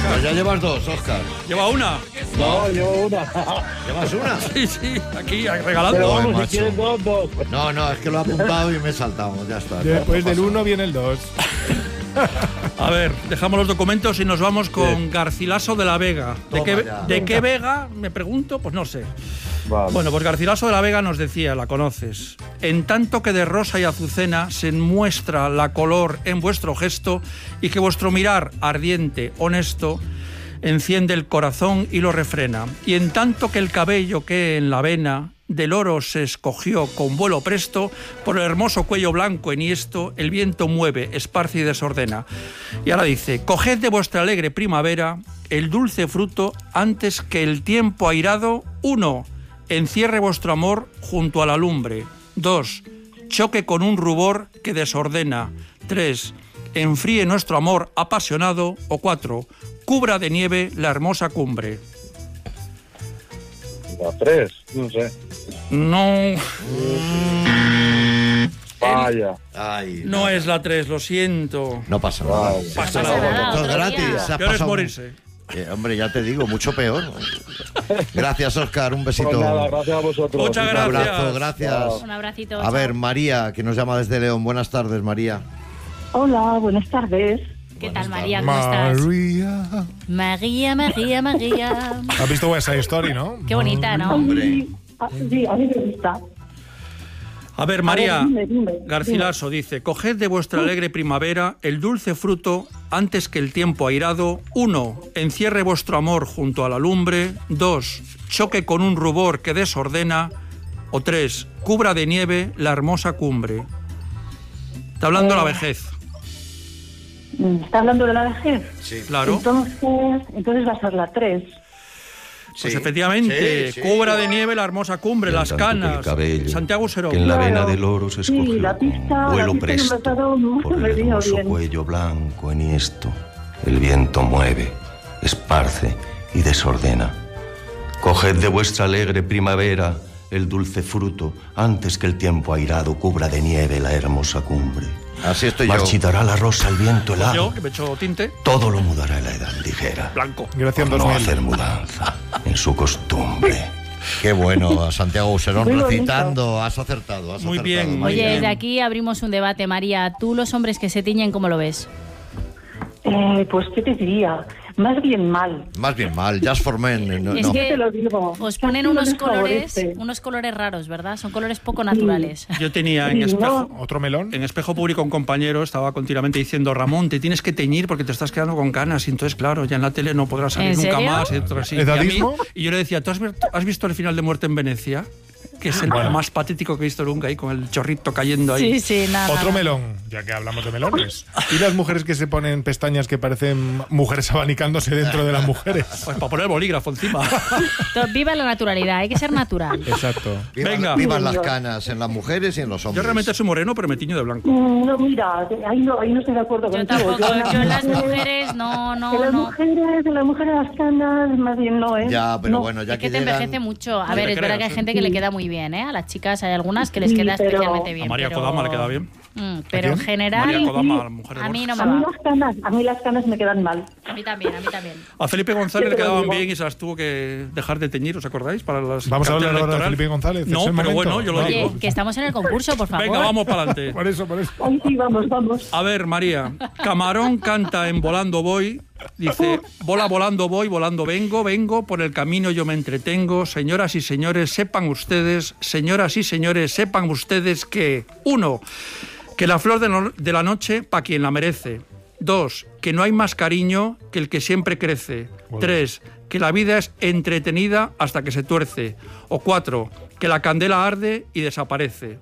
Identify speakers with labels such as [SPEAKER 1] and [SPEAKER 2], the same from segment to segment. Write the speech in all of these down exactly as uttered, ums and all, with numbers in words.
[SPEAKER 1] Oscar.
[SPEAKER 2] Pues ya llevas dos, Oscar.
[SPEAKER 1] ¿Lleva una?
[SPEAKER 3] No, llevo una.
[SPEAKER 2] ¿Llevas una?
[SPEAKER 1] Sí, sí, aquí regalando.
[SPEAKER 3] Pero
[SPEAKER 2] Joder,
[SPEAKER 3] vamos, si
[SPEAKER 2] macho.
[SPEAKER 3] quieres dos, dos.
[SPEAKER 2] No, no, es que lo he apuntado y me he saltado. Ya está.
[SPEAKER 4] Después
[SPEAKER 2] No
[SPEAKER 4] del
[SPEAKER 2] pasa
[SPEAKER 4] uno viene el dos.
[SPEAKER 1] A ver, dejamos los documentos y nos vamos con Garcilaso de la Vega. ¿De,
[SPEAKER 2] Toma
[SPEAKER 1] qué,
[SPEAKER 2] ya.
[SPEAKER 1] ¿De qué Vega? Me pregunto, pues no sé.
[SPEAKER 3] Vale.
[SPEAKER 1] Bueno, pues Garcilaso de la Vega nos decía, la conoces. En tanto que de rosa y azucena se muestra la color en vuestro gesto y que vuestro mirar ardiente, honesto, enciende el corazón y lo refrena. Y en tanto que el cabello que en la vena del oro se escogió con vuelo presto, por el hermoso cuello blanco enhiesto, el viento mueve, esparce y desordena. Y ahora dice, coged de vuestra alegre primavera el dulce fruto antes que el tiempo airado, uno, encierre vuestro amor junto a la lumbre, dos, choque con un rubor que desordena, tres, enfríe nuestro amor apasionado, o cuatro, cubra de nieve la hermosa cumbre.
[SPEAKER 3] La tres, no sé.
[SPEAKER 1] No,
[SPEAKER 3] Vaya.
[SPEAKER 2] Ay,
[SPEAKER 1] no es la tres, lo siento.
[SPEAKER 2] No pasa nada.
[SPEAKER 3] Vale.
[SPEAKER 1] Pasa
[SPEAKER 5] nada,
[SPEAKER 1] nada.
[SPEAKER 2] Esto es
[SPEAKER 5] otro
[SPEAKER 2] gratis.
[SPEAKER 5] día.
[SPEAKER 2] se ha
[SPEAKER 1] Peor es
[SPEAKER 2] pasado-
[SPEAKER 1] morirse.
[SPEAKER 2] Eh, hombre, ya te digo, mucho peor. Gracias, Oscar. Un besito.
[SPEAKER 3] Pues nada, gracias a vosotros.
[SPEAKER 1] Muchas
[SPEAKER 2] Un
[SPEAKER 1] gracias.
[SPEAKER 2] abrazo, gracias.
[SPEAKER 5] Un abracito.
[SPEAKER 2] A ver, María, que nos llama desde León. Buenas tardes, María.
[SPEAKER 6] Hola, buenas tardes.
[SPEAKER 5] ¿Qué tal, María? ¿Cómo estás?
[SPEAKER 4] María.
[SPEAKER 5] María, María, María.
[SPEAKER 4] ¿Has visto West Side Story, no?
[SPEAKER 5] Qué bonita, ¿no?
[SPEAKER 2] Hombre.
[SPEAKER 6] Ah, sí, a mí me gusta.
[SPEAKER 1] A ver, María,
[SPEAKER 6] A ver, dime, dime,
[SPEAKER 1] Garcilaso dice, coged de vuestra alegre primavera el dulce fruto antes que el tiempo airado. Uno, encierre vuestro amor junto a la lumbre. Dos, choque con un rubor que desordena. O tres, cubra de nieve la hermosa cumbre. Está hablando
[SPEAKER 6] Eh.
[SPEAKER 1] la vejez,
[SPEAKER 6] Mm, ¿Está hablando de la vejez?
[SPEAKER 2] Sí.
[SPEAKER 1] claro.
[SPEAKER 6] Entonces, entonces va a ser la tres.
[SPEAKER 1] Pues efectivamente,
[SPEAKER 2] Sí, sí.
[SPEAKER 1] cubra de nieve la hermosa cumbre,
[SPEAKER 7] Y en
[SPEAKER 1] las
[SPEAKER 7] tanto que el
[SPEAKER 1] canas.
[SPEAKER 7] cabello,
[SPEAKER 1] Santiago Serón.
[SPEAKER 7] que en la
[SPEAKER 6] Claro.
[SPEAKER 7] vena del oro se
[SPEAKER 6] Sí,
[SPEAKER 7] escogió
[SPEAKER 6] la pista-
[SPEAKER 7] con
[SPEAKER 6] la
[SPEAKER 7] vuelo
[SPEAKER 6] pista que me has
[SPEAKER 7] presto,
[SPEAKER 6] dado no
[SPEAKER 7] por
[SPEAKER 6] me
[SPEAKER 7] el
[SPEAKER 6] vino
[SPEAKER 7] hermoso
[SPEAKER 6] bien.
[SPEAKER 7] cuello blanco enhiesto. El viento mueve, esparce y desordena. Coged de vuestra alegre primavera el dulce fruto antes que el tiempo airado cubra de nieve la hermosa cumbre.
[SPEAKER 2] Así estoy yo.
[SPEAKER 7] Marchitará la rosa, el viento helado.
[SPEAKER 1] Yo, que me echo tinte,
[SPEAKER 7] Todo lo mudará la edad ligera.
[SPEAKER 1] blanco.
[SPEAKER 4] Gracias,
[SPEAKER 7] Por no
[SPEAKER 4] dos mil.
[SPEAKER 7] hacer mudanza en su costumbre.
[SPEAKER 2] Qué bueno, Santiago Userón
[SPEAKER 6] Muy bonito.
[SPEAKER 2] recitando. Has acertado, has
[SPEAKER 1] Muy
[SPEAKER 2] acertado,
[SPEAKER 1] bien,
[SPEAKER 2] María.
[SPEAKER 5] Oye, desde aquí abrimos un debate, María. ¿Tú los hombres que se tiñen, cómo lo ves?
[SPEAKER 6] Eh, pues, ¿qué te diría? Más bien mal.
[SPEAKER 2] Más bien mal, Just for Men. eh, No,
[SPEAKER 5] Es
[SPEAKER 2] no.
[SPEAKER 5] que-
[SPEAKER 6] Yo te lo digo.
[SPEAKER 5] Os
[SPEAKER 6] Casi
[SPEAKER 5] ponen
[SPEAKER 6] no
[SPEAKER 5] unos
[SPEAKER 6] les
[SPEAKER 5] colores,
[SPEAKER 6] favorece.
[SPEAKER 5] unos colores raros, ¿verdad? Son colores poco naturales.
[SPEAKER 1] Yo tenía en
[SPEAKER 6] Sí,
[SPEAKER 1] espejo,
[SPEAKER 6] no.
[SPEAKER 4] ¿Otro melón?
[SPEAKER 1] en espejo público un compañero, estaba continuamente diciendo, Ramón, te tienes que teñir porque te estás quedando con canas. Y entonces, claro, ya en la tele no podrás salir
[SPEAKER 5] ¿En
[SPEAKER 1] nunca
[SPEAKER 5] serio?
[SPEAKER 1] más. Y, otro así. Y, a mí-
[SPEAKER 4] ¿Edadismo?
[SPEAKER 1] y yo le decía, ¿tú has, vi- has visto el final de Muerte en Venecia? Que es el más patético que he visto nunca, ahí con el chorrito cayendo ahí.
[SPEAKER 5] Sí, sí, nada.
[SPEAKER 4] Otro
[SPEAKER 5] nada.
[SPEAKER 4] melón, ya que hablamos de melones. ¿Y las mujeres que se ponen pestañas que parecen mujeres abanicándose dentro de las mujeres?
[SPEAKER 1] Pues para poner el bolígrafo encima.
[SPEAKER 5] To- Viva la naturalidad, hay que ser natural.
[SPEAKER 4] Exacto.
[SPEAKER 2] Viva-
[SPEAKER 1] Venga.
[SPEAKER 2] Vivan las canas en las mujeres y en los
[SPEAKER 1] Yo
[SPEAKER 2] hombres.
[SPEAKER 1] realmente soy moreno, pero me tiño de blanco.
[SPEAKER 6] Mm, No, mira, ahí no, ahí no estoy de acuerdo
[SPEAKER 5] Yo
[SPEAKER 6] contigo.
[SPEAKER 5] tampoco, yo en las
[SPEAKER 6] mujeres-
[SPEAKER 5] mujeres no,
[SPEAKER 6] En
[SPEAKER 5] no,
[SPEAKER 6] las
[SPEAKER 5] no.
[SPEAKER 6] mujeres, en las mujeres las canas, más bien no, ¿eh?
[SPEAKER 2] Ya, pero
[SPEAKER 6] No.
[SPEAKER 2] bueno, ya
[SPEAKER 5] Es que
[SPEAKER 2] que
[SPEAKER 5] te
[SPEAKER 2] llegan-
[SPEAKER 5] envejece mucho. A
[SPEAKER 1] No
[SPEAKER 5] ver,
[SPEAKER 1] te
[SPEAKER 5] es verdad
[SPEAKER 1] creas,
[SPEAKER 5] que hay
[SPEAKER 1] ¿eh?
[SPEAKER 5] gente que le queda muy bien, ¿eh? A las chicas hay algunas que les
[SPEAKER 6] Sí,
[SPEAKER 5] queda
[SPEAKER 6] pero-
[SPEAKER 5] especialmente bien.
[SPEAKER 1] A María
[SPEAKER 5] pero...
[SPEAKER 1] Kodama le queda bien.
[SPEAKER 5] Mm, pero en
[SPEAKER 4] quién?
[SPEAKER 5] general,
[SPEAKER 1] María Kodama, la mujer de
[SPEAKER 5] a mí
[SPEAKER 1] Borja.
[SPEAKER 5] no
[SPEAKER 6] A
[SPEAKER 5] me
[SPEAKER 6] mí
[SPEAKER 5] va.
[SPEAKER 6] las canas, a mí las canas me quedan mal.
[SPEAKER 5] A mí también, a mí también.
[SPEAKER 1] A Felipe González
[SPEAKER 6] Yo
[SPEAKER 1] le
[SPEAKER 6] te lo
[SPEAKER 1] quedaban
[SPEAKER 6] digo.
[SPEAKER 1] bien y se las tuvo que dejar de teñir, ¿os acordáis? Para las
[SPEAKER 4] Vamos a
[SPEAKER 1] cartera
[SPEAKER 4] hablar ahora de
[SPEAKER 1] electoral.
[SPEAKER 4] Felipe González,
[SPEAKER 1] No,
[SPEAKER 4] ¿es el
[SPEAKER 1] pero
[SPEAKER 4] momento?
[SPEAKER 1] bueno, yo lo
[SPEAKER 4] No.
[SPEAKER 1] digo.
[SPEAKER 5] Oye, que estamos en el concurso, por favor.
[SPEAKER 1] Venga, vamos para adelante.
[SPEAKER 4] Por eso, por eso.
[SPEAKER 6] Ay, sí, vamos, vamos.
[SPEAKER 1] A ver, María, Camarón canta en Volando Voy, dice, bola volando voy, volando vengo, vengo, por el camino yo me entretengo, señoras y señores, sepan ustedes, señoras y señores, sepan ustedes que, uno, que la flor de, no- de la noche pa' quien la merece, dos, que no hay más cariño que el que siempre crece, tres, que la vida es entretenida hasta que se tuerce, o cuatro, que la candela arde y desaparece.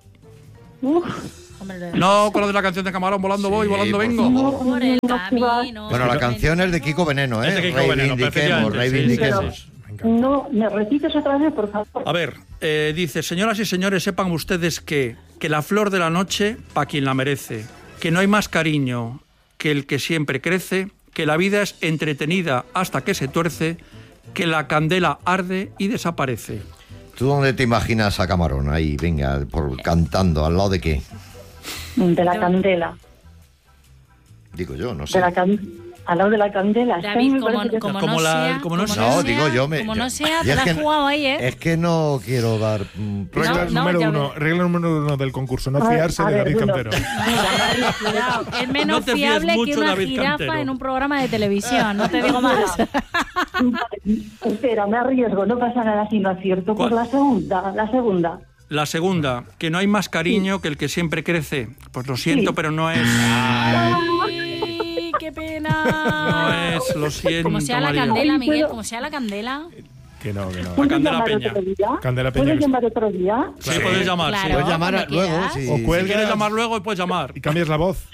[SPEAKER 6] Uf,
[SPEAKER 5] Hombre,
[SPEAKER 1] No con lo de la canción de Camarón, volando voy,
[SPEAKER 2] Sí,
[SPEAKER 1] volando
[SPEAKER 2] por
[SPEAKER 1] vengo.
[SPEAKER 2] favor.
[SPEAKER 5] por el
[SPEAKER 6] No, que va.
[SPEAKER 5] camino.
[SPEAKER 2] Bueno, la canción es de Kiko Veneno, ¿eh?
[SPEAKER 1] Es de Kiko Veneno,
[SPEAKER 2] reivindiquemos,
[SPEAKER 1] perfectamente, sí,
[SPEAKER 2] reivindiquemos.
[SPEAKER 1] sí, sí.
[SPEAKER 6] no, ¿me repites otra vez, por favor?
[SPEAKER 1] A ver, eh, dice, señoras y señores, sepan ustedes que, que la flor de la noche, pa' quien la merece, que no hay más cariño que el que siempre crece, que la vida es entretenida hasta que se tuerce, que la candela arde y desaparece.
[SPEAKER 2] ¿Tú dónde te imaginas a Camarón? Ahí, venga, por, cantando, ¿al lado de qué?
[SPEAKER 6] De la candela.
[SPEAKER 2] Digo yo, no sé.
[SPEAKER 6] De la, can- Al lado de la candela.
[SPEAKER 5] David,
[SPEAKER 6] Es que a mí me
[SPEAKER 5] como,
[SPEAKER 6] parece que-
[SPEAKER 5] como
[SPEAKER 1] Como
[SPEAKER 5] no
[SPEAKER 1] la-
[SPEAKER 5] sea...
[SPEAKER 1] como no
[SPEAKER 5] como
[SPEAKER 1] sea-
[SPEAKER 2] No,
[SPEAKER 5] sea-
[SPEAKER 2] digo yo me.
[SPEAKER 5] Como
[SPEAKER 2] yo-
[SPEAKER 5] no sea,
[SPEAKER 2] y
[SPEAKER 5] te
[SPEAKER 2] es
[SPEAKER 5] la
[SPEAKER 2] que-
[SPEAKER 5] has jugado ahí, ¿eh?
[SPEAKER 2] Es que no quiero dar. mm,
[SPEAKER 4] Regla
[SPEAKER 5] No, no,
[SPEAKER 4] número
[SPEAKER 5] ya
[SPEAKER 4] uno,
[SPEAKER 5] ves.
[SPEAKER 4] regla número uno del concurso, no
[SPEAKER 6] A ver,
[SPEAKER 4] fiarse
[SPEAKER 6] a
[SPEAKER 4] de
[SPEAKER 6] ver,
[SPEAKER 4] David
[SPEAKER 6] bueno.
[SPEAKER 4] Cantero.
[SPEAKER 5] Cuidado, es menos
[SPEAKER 1] No te fíes
[SPEAKER 5] fiable que
[SPEAKER 1] mucho,
[SPEAKER 5] una
[SPEAKER 1] David
[SPEAKER 5] jirafa
[SPEAKER 1] Cantero.
[SPEAKER 5] en un programa de televisión, no te digo más.
[SPEAKER 6] Espera, me arriesgo, no pasa nada si no acierto. Por
[SPEAKER 1] ¿Cuál?
[SPEAKER 6] la segunda, la segunda.
[SPEAKER 1] La segunda, que no hay más cariño que el que siempre crece. Pues lo siento,
[SPEAKER 6] Sí.
[SPEAKER 1] pero no es.
[SPEAKER 5] Ay, qué
[SPEAKER 1] No
[SPEAKER 5] pena.
[SPEAKER 1] es, lo siento,
[SPEAKER 5] Como sea la
[SPEAKER 1] María.
[SPEAKER 5] candela,
[SPEAKER 6] Ay,
[SPEAKER 5] Miguel,
[SPEAKER 6] pero-
[SPEAKER 5] como sea la candela.
[SPEAKER 4] Que no, que no.
[SPEAKER 6] ¿Puedes
[SPEAKER 1] Candela
[SPEAKER 6] llamar
[SPEAKER 1] Peña.
[SPEAKER 6] otro día?
[SPEAKER 4] Candela Peña
[SPEAKER 6] ¿Puedes
[SPEAKER 4] que
[SPEAKER 6] llamar otro día?
[SPEAKER 1] Sí,
[SPEAKER 2] Sí.
[SPEAKER 1] puedes llamar.
[SPEAKER 5] Claro.
[SPEAKER 1] sí.
[SPEAKER 2] Puedes llamar
[SPEAKER 5] cuando
[SPEAKER 2] luego.
[SPEAKER 5] quieras.
[SPEAKER 2] Si,
[SPEAKER 4] O
[SPEAKER 1] Si
[SPEAKER 4] cuelgas
[SPEAKER 1] quieres llamar luego, puedes llamar.
[SPEAKER 4] y cambias la voz.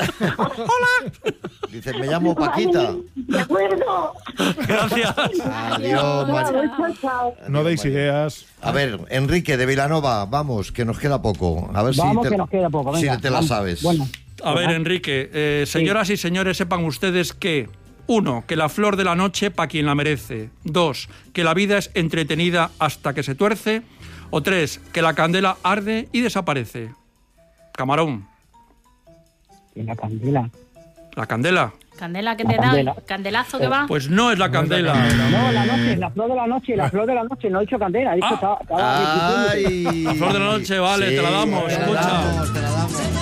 [SPEAKER 2] Dices, me llamo Paquita.
[SPEAKER 6] Vale, de acuerdo.
[SPEAKER 1] Gracias.
[SPEAKER 2] Adiós, María.
[SPEAKER 6] Chao, chao, chao.
[SPEAKER 4] No deis
[SPEAKER 2] María.
[SPEAKER 4] ideas.
[SPEAKER 2] A ver, Enrique de Vilanova, vamos, que nos queda poco. A ver
[SPEAKER 8] Vamos
[SPEAKER 2] si te,
[SPEAKER 8] que nos queda poco,
[SPEAKER 2] si
[SPEAKER 8] venga,
[SPEAKER 2] te la
[SPEAKER 8] vamos.
[SPEAKER 2] sabes.
[SPEAKER 8] Bueno,
[SPEAKER 1] A ver, Enrique, eh, señoras y señores, sepan ustedes que, uno, que la flor de la noche pa' quien la merece. Dos, que la vida es entretenida hasta que se tuerce. O tres, que la candela arde y desaparece. Camarón,
[SPEAKER 8] en la candela.
[SPEAKER 1] la candela.
[SPEAKER 5] Candela que
[SPEAKER 8] La
[SPEAKER 5] te da,
[SPEAKER 8] candela.
[SPEAKER 5] candelazo que va.
[SPEAKER 1] Pues no es la candela.
[SPEAKER 8] No, la noche, la flor de la noche, la flor de la noche, no he dicho candela, he dicho
[SPEAKER 1] Ah.
[SPEAKER 8] estaba- estaba repitiendo.
[SPEAKER 2] Ay.
[SPEAKER 1] La flor de la noche, vale, te la damos,
[SPEAKER 2] te la
[SPEAKER 1] escucha.
[SPEAKER 2] damos, te la damos.